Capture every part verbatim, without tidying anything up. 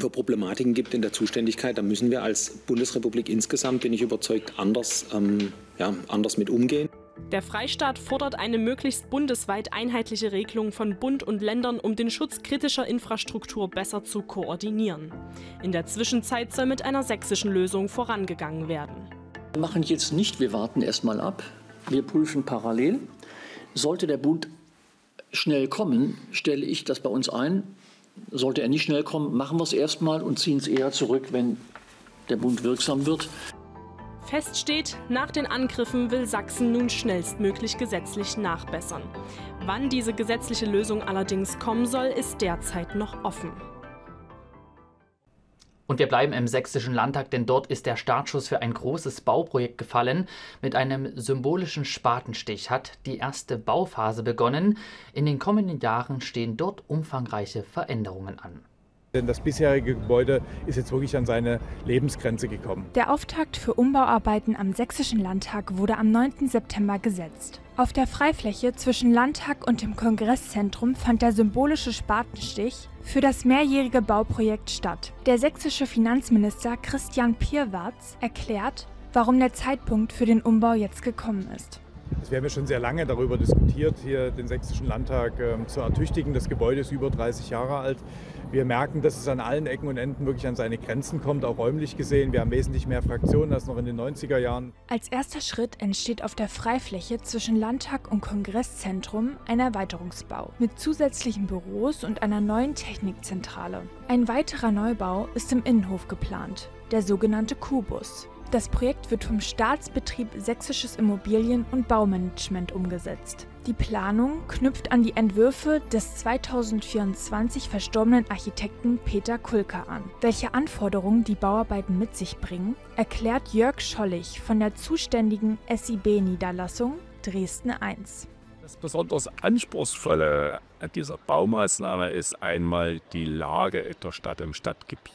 für Problematiken gibt in der Zuständigkeit. Da müssen wir als Bundesrepublik insgesamt, bin ich überzeugt, anders, ähm, ja, anders mit umgehen. Der Freistaat fordert eine möglichst bundesweit einheitliche Regelung von Bund und Ländern, um den Schutz kritischer Infrastruktur besser zu koordinieren. In der Zwischenzeit soll mit einer sächsischen Lösung vorangegangen werden. Wir machen jetzt nicht, wir warten erst mal ab. Wir prüfen parallel. Sollte der Bund schnell kommen, stelle ich das bei uns ein. Sollte er nicht schnell kommen, machen wir es erst mal und ziehen es eher zurück, wenn der Bund wirksam wird. Fest steht, nach den Angriffen will Sachsen nun schnellstmöglich gesetzlich nachbessern. Wann diese gesetzliche Lösung allerdings kommen soll, ist derzeit noch offen. Und wir bleiben im Sächsischen Landtag, denn dort ist der Startschuss für ein großes Bauprojekt gefallen. Mit einem symbolischen Spatenstich hat die erste Bauphase begonnen. In den kommenden Jahren stehen dort umfangreiche Veränderungen an. Denn das bisherige Gebäude ist jetzt wirklich an seine Lebensgrenze gekommen. Der Auftakt für Umbauarbeiten am Sächsischen Landtag wurde am neunten September gesetzt. Auf der Freifläche zwischen Landtag und dem Kongresszentrum fand der symbolische Spatenstich für das mehrjährige Bauprojekt statt. Der sächsische Finanzminister Christian Pirwarz erklärt, warum der Zeitpunkt für den Umbau jetzt gekommen ist. Wir haben ja schon sehr lange darüber diskutiert, hier den Sächsischen Landtag äh, zu ertüchtigen. Das Gebäude ist über dreißig Jahre alt. Wir merken, dass es an allen Ecken und Enden wirklich an seine Grenzen kommt, auch räumlich gesehen. Wir haben wesentlich mehr Fraktionen als noch in den neunziger Jahren. Als erster Schritt entsteht auf der Freifläche zwischen Landtag und Kongresszentrum ein Erweiterungsbau mit zusätzlichen Büros und einer neuen Technikzentrale. Ein weiterer Neubau ist im Innenhof geplant, der sogenannte Kubus. Das Projekt wird vom Staatsbetrieb Sächsisches Immobilien- und Baumanagement umgesetzt. Die Planung knüpft an die Entwürfe des zweitausendvierundzwanzig verstorbenen Architekten Peter Kulka an. Welche Anforderungen die Bauarbeiten mit sich bringen, erklärt Jörg Schollich von der zuständigen S I B-Niederlassung Dresden eins. Das besonders Anspruchsvolle an dieser Baumaßnahme ist einmal die Lage der Stadt im Stadtgebiet.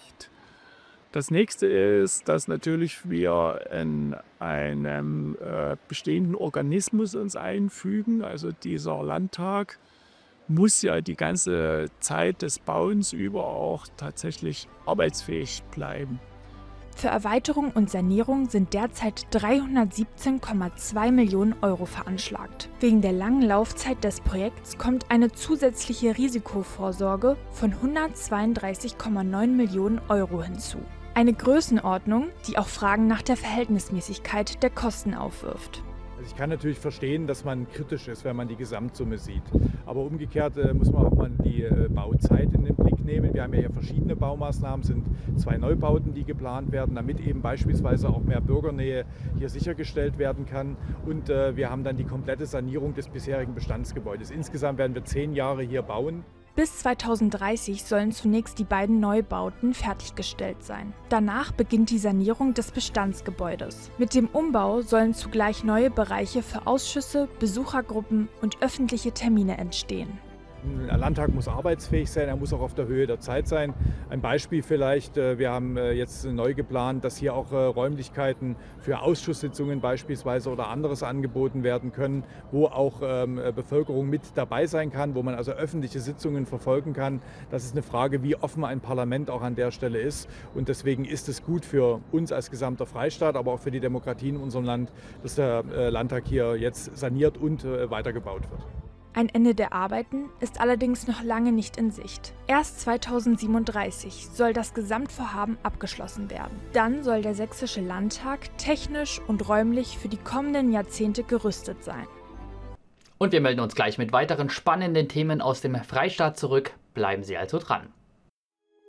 Das nächste ist, dass natürlich wir in einem äh, bestehenden Organismus uns einfügen. Also dieser Landtag muss ja die ganze Zeit des Bauens über auch tatsächlich arbeitsfähig bleiben. Für Erweiterung und Sanierung sind derzeit dreihundertsiebzehn Komma zwei Millionen Euro veranschlagt. Wegen der langen Laufzeit des Projekts kommt eine zusätzliche Risikovorsorge von hundertzweiunddreißig Komma neun Millionen Euro hinzu. Eine Größenordnung, die auch Fragen nach der Verhältnismäßigkeit der Kosten aufwirft. Also ich kann natürlich verstehen, dass man kritisch ist, wenn man die Gesamtsumme sieht. Aber umgekehrt äh, muss man auch mal die äh, Bauzeit in den Blick nehmen. Wir haben ja hier verschiedene Baumaßnahmen, sind zwei Neubauten, die geplant werden, damit eben beispielsweise auch mehr Bürgernähe hier sichergestellt werden kann. Und äh, wir haben dann die komplette Sanierung des bisherigen Bestandsgebäudes. Insgesamt werden wir zehn Jahre hier bauen. Bis zweitausenddreißig sollen zunächst die beiden Neubauten fertiggestellt sein. Danach beginnt die Sanierung des Bestandsgebäudes. Mit dem Umbau sollen zugleich neue Bereiche für Ausschüsse, Besuchergruppen und öffentliche Termine entstehen. Der Landtag muss arbeitsfähig sein, er muss auch auf der Höhe der Zeit sein. Ein Beispiel vielleicht, wir haben jetzt neu geplant, dass hier auch Räumlichkeiten für Ausschusssitzungen beispielsweise oder anderes angeboten werden können, wo auch Bevölkerung mit dabei sein kann, wo man also öffentliche Sitzungen verfolgen kann. Das ist eine Frage, wie offen ein Parlament auch an der Stelle ist. Und deswegen ist es gut für uns als gesamter Freistaat, aber auch für die Demokratie in unserem Land, dass der Landtag hier jetzt saniert und weitergebaut wird. Ein Ende der Arbeiten ist allerdings noch lange nicht in Sicht. Erst zweitausendsiebenunddreißig soll das Gesamtvorhaben abgeschlossen werden. Dann soll der Sächsische Landtag technisch und räumlich für die kommenden Jahrzehnte gerüstet sein. Und wir melden uns gleich mit weiteren spannenden Themen aus dem Freistaat zurück. Bleiben Sie also dran.